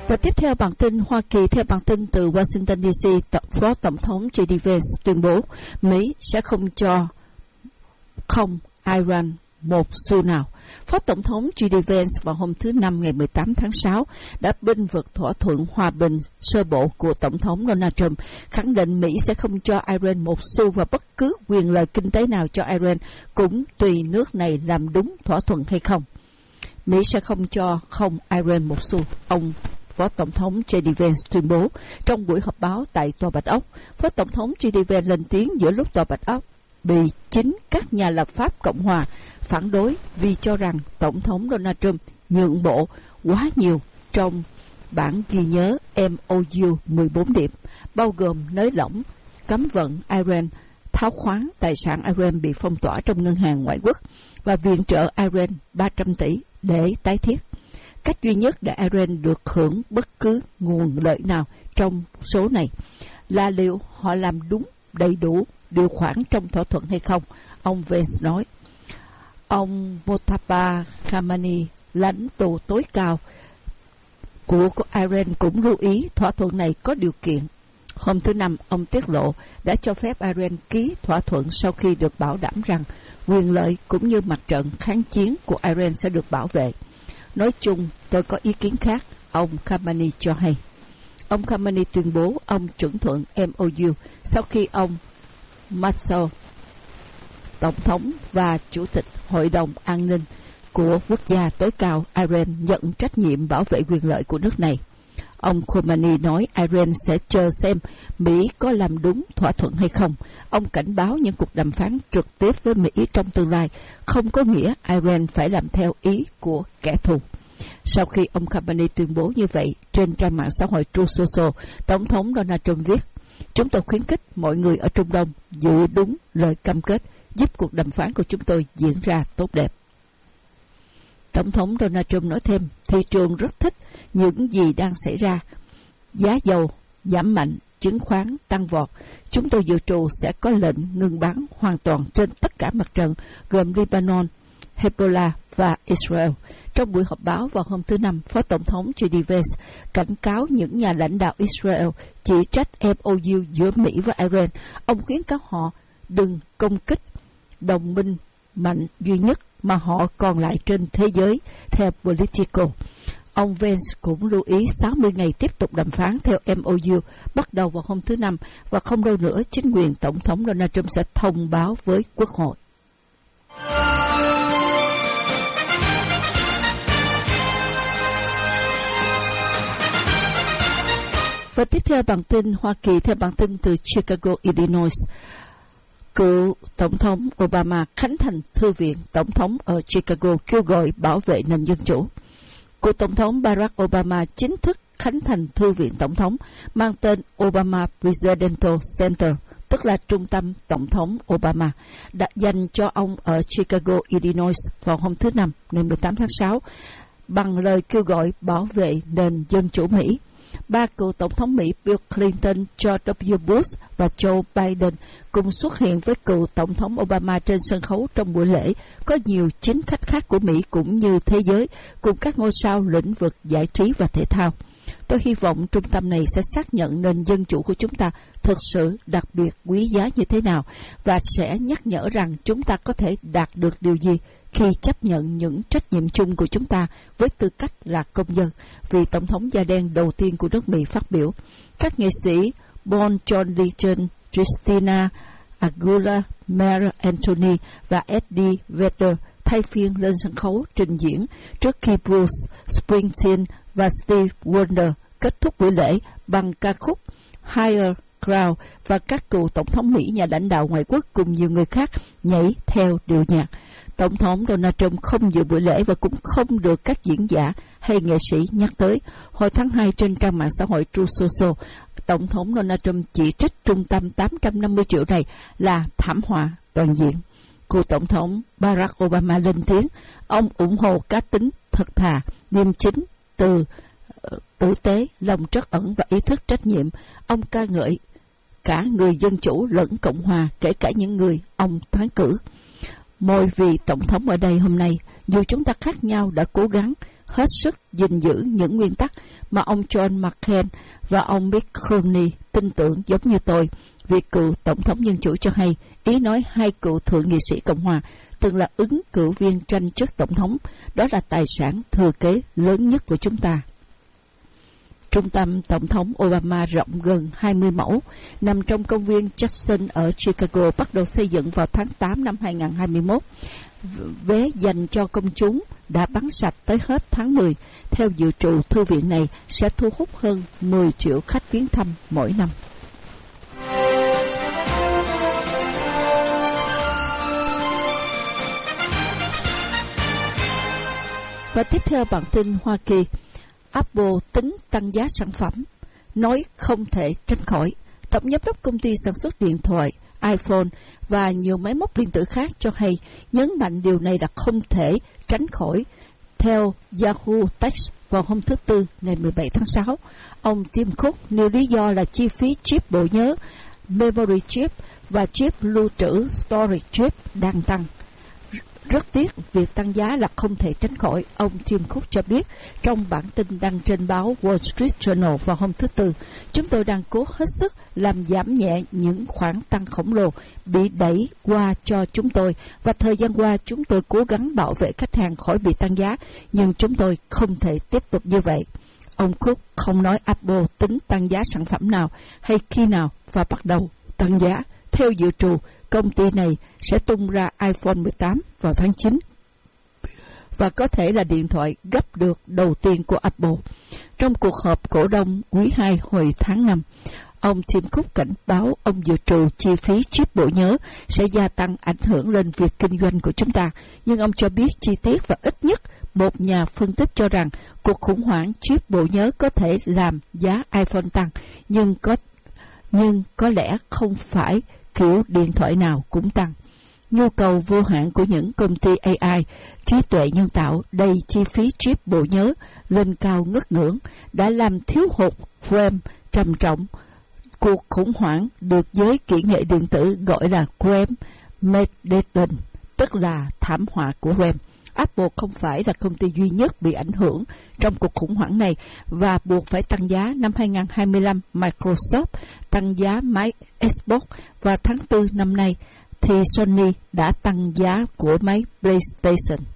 Và tiếp theo bản tin Hoa Kỳ, theo bản tin từ Washington DC, Phó Tổng thống J.D. Vance tuyên bố Mỹ sẽ không cho Iran một xu nào. Phó Tổng thống J.D. Vance vào hôm thứ Năm ngày 18 tháng 6 đã bênh vực thỏa thuận hòa bình sơ bộ của Tổng thống Donald Trump, khẳng định Mỹ sẽ không cho Iran một xu và bất cứ quyền lợi kinh tế nào cho Iran, cũng tùy nước này làm đúng thỏa thuận hay không. Mỹ sẽ không cho Iran một xu, ông Phó Tổng thống J.D. Vance tuyên bố trong buổi họp báo tại Tòa Bạch Ốc. Phó Tổng thống J.D. Vance lên tiếng giữa lúc Tòa Bạch Ốc bị chính các nhà lập pháp Cộng hòa phản đối vì cho rằng Tổng thống Donald Trump nhượng bộ quá nhiều trong bản ghi nhớ MOU 14 điểm, bao gồm nới lỏng cấm vận Iran, tháo khoán tài sản Iran bị phong tỏa trong ngân hàng ngoại quốc và viện trợ Iran 300 tỷ để tái thiết. Cách duy nhất để Iran được hưởng bất cứ nguồn lợi nào trong số này là liệu họ làm đúng đầy đủ điều khoản trong thỏa thuận hay không, ông Vance nói. Ông Mojtaba Khamenei, lãnh tụ tối cao của Iran, cũng lưu ý thỏa thuận này có điều kiện. Hôm thứ Năm, ông tiết lộ đã cho phép Iran ký thỏa thuận sau khi được bảo đảm rằng quyền lợi cũng như mặt trận kháng chiến của Iran sẽ được bảo vệ. Nói chung, tôi có ý kiến khác, ông Khamenei cho hay. Ông Khamenei tuyên bố ông chuẩn thuận MOU sau khi ông Massoud, Tổng thống và Chủ tịch Hội đồng An ninh của quốc gia tối cao Iran, nhận trách nhiệm bảo vệ quyền lợi của nước này. Ông Khamenei nói Iran sẽ chờ xem Mỹ có làm đúng thỏa thuận hay không. Ông cảnh báo những cuộc đàm phán trực tiếp với Mỹ trong tương lai không có nghĩa Iran phải làm theo ý của kẻ thù. Sau khi ông Khamenei tuyên bố như vậy, trên trang mạng xã hội Truth Social, Tổng thống Donald Trump viết: "Chúng tôi khuyến khích mọi người ở Trung Đông giữ đúng lời cam kết, giúp cuộc đàm phán của chúng tôi diễn ra tốt đẹp." Tổng thống Donald Trump nói thêm, thị trường rất thích những gì đang xảy ra. Giá dầu giảm mạnh, chứng khoán tăng vọt. Chúng tôi dự trù sẽ có lệnh ngừng bắn hoàn toàn trên tất cả mặt trận, gồm Lebanon, Hezbollah và Israel. Trong buổi họp báo vào hôm thứ Năm, Phó Tổng thống J.D. Vance cảnh cáo những nhà lãnh đạo Israel chỉ trách MOU giữa Mỹ và Iran. Ông khuyến cáo họ đừng công kích đồng minh mạnh duy nhất mà họ còn lại trên thế giới, theo Politico. Ông Vance cũng lưu ý 60 ngày tiếp tục đàm phán theo MOU bắt đầu vào hôm thứ Năm, và không lâu nữa chính quyền Tổng thống Donald Trump sẽ thông báo với Quốc hội. Và tiếp theo bản tin Hoa Kỳ, theo bản tin từ Chicago, Illinois, cựu Tổng thống Obama khánh thành Thư viện Tổng thống ở Chicago, kêu gọi bảo vệ nền dân chủ. Cựu Tổng thống Barack Obama chính thức khánh thành Thư viện Tổng thống mang tên Obama Presidential Center, tức là Trung tâm Tổng thống Obama, đã dành cho ông ở Chicago, Illinois vào hôm thứ Năm, ngày 18 tháng 6, bằng lời kêu gọi bảo vệ nền dân chủ Mỹ. Ba cựu Tổng thống Mỹ Bill Clinton, George W. Bush và Joe Biden cùng xuất hiện với cựu Tổng thống Obama trên sân khấu trong buổi lễ. Có nhiều chính khách khác của Mỹ cũng như thế giới, cùng các ngôi sao lĩnh vực giải trí và thể thao. Tôi hy vọng trung tâm này sẽ xác nhận nền dân chủ của chúng ta thực sự đặc biệt quý giá như thế nào, và sẽ nhắc nhở rằng chúng ta có thể đạt được điều gì khi chấp nhận những trách nhiệm chung của chúng ta với tư cách là công dân, vì Tổng thống da đen đầu tiên của nước Mỹ phát biểu. Các nghệ sĩ Bon John Legend, Christina Aguilera, Marc Anthony và Eddie Vedder thay phiên lên sân khấu trình diễn trước khi Bruce Springsteen và Stevie Wonder kết thúc buổi lễ bằng ca khúc Higher Ground, và các cựu Tổng thống Mỹ, nhà lãnh đạo ngoại quốc cùng nhiều người khác nhảy theo điệu nhạc. Tổng thống Donald Trump không dự buổi lễ và cũng không được các diễn giả hay nghệ sĩ nhắc tới. Hồi tháng 2 trên trang mạng xã hội Truth Social, Tổng thống Donald Trump chỉ trích trung tâm 850 triệu này là thảm họa toàn diện. Cựu Tổng thống Barack Obama lên tiếng, ông ủng hộ cá tính thật thà, liêm chính, tử tế, lòng trắc ẩn và ý thức trách nhiệm. Ông ca ngợi cả người dân chủ lẫn Cộng hòa, kể cả những người ông tán cử. Mỗi vị Tổng thống ở đây hôm nay, dù chúng ta khác nhau, đã cố gắng hết sức gìn giữ những nguyên tắc mà ông John McCain và ông Mitt Romney tin tưởng giống như tôi. Vị cựu Tổng thống Dân Chủ cho hay, ý nói hai cựu thượng nghị sĩ Cộng Hòa từng là ứng cử viên tranh chức Tổng thống. Đó là tài sản thừa kế lớn nhất của chúng ta. Trung tâm Tổng thống Obama rộng gần 20 mẫu, nằm trong công viên Jackson ở Chicago, bắt đầu xây dựng vào tháng 8 năm 2021. Vé dành cho công chúng đã bán sạch tới hết tháng 10. Theo dự trù, thư viện này sẽ thu hút hơn 10 triệu khách viếng thăm mỗi năm. Và tiếp theo bản tin Hoa Kỳ, Apple tính tăng giá sản phẩm, nói không thể tránh khỏi. Tổng giám đốc công ty sản xuất điện thoại iPhone và nhiều máy móc điện tử khác cho hay, nhấn mạnh điều này là không thể tránh khỏi. Theo Yahoo Text vào hôm thứ Tư ngày 17 tháng 6, ông Tim Cook nêu lý do là chi phí chip bộ nhớ, memory chip và chip lưu trữ storage chip đang tăng. Rất tiếc, việc tăng giá là không thể tránh khỏi, ông Tim Cook cho biết trong bản tin đăng trên báo Wall Street Journal vào hôm thứ Tư. Chúng tôi đang cố hết sức làm giảm nhẹ những khoản tăng khổng lồ bị đẩy qua cho chúng tôi, và thời gian qua chúng tôi cố gắng bảo vệ khách hàng khỏi bị tăng giá, nhưng chúng tôi không thể tiếp tục như vậy. Ông Cook không nói Apple tính tăng giá sản phẩm nào hay khi nào và bắt đầu tăng giá. Theo dự trù, công ty này sẽ tung ra iPhone 18 vào tháng 9 và có thể là điện thoại gấp được đầu tiên của Apple. Trong cuộc họp cổ đông quý 2 hồi tháng 5, ông Tim Cook cảnh báo ông dự trù chi phí chip bộ nhớ sẽ gia tăng ảnh hưởng lên việc kinh doanh của chúng ta. Nhưng ông cho biết chi tiết và ít nhất một nhà phân tích cho rằng cuộc khủng hoảng chip bộ nhớ có thể làm giá iPhone tăng, nhưng có lẽ không phải kiểu điện thoại nào cũng tăng. Nhu cầu vô hạn của những công ty AI, trí tuệ nhân tạo đầy chi phí chip bộ nhớ lên cao ngất ngưỡng đã làm thiếu hụt RAM trầm trọng. Cuộc khủng hoảng được giới kỹ nghệ điện tử gọi là RAM Mageddon, tức là thảm họa của RAM. Apple không phải là công ty duy nhất bị ảnh hưởng trong cuộc khủng hoảng này và buộc phải tăng giá. Năm 2025, Microsoft tăng giá máy Xbox, và tháng 4 năm nay thì Sony đã tăng giá của máy PlayStation.